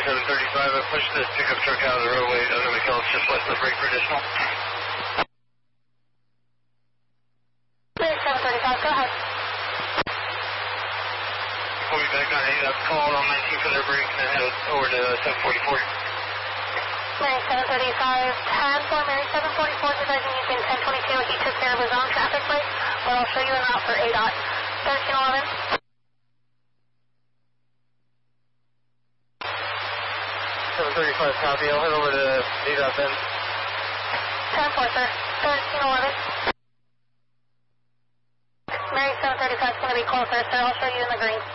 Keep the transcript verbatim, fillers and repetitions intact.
seven thirty-five, I pushed this pickup truck out of the roadway. I'm going to kill it just west of the break for additional. seven thirty-five, go ahead. We'll be back on eight. I've called on nineteen for their break and then head over to seven forty-four. Mary seven thirty-five, ten for Mary seven forty-four, advising using ten twenty-two. He took care of his own traffic break, but I'll show you an route for A DOT. thirteen eleven. seven thirty-five copy. I'll head over to A DOT then. ten four, sir. thirteen eleven. Mary seven thirty-five is going to be closer, sir. I'll show you in the green.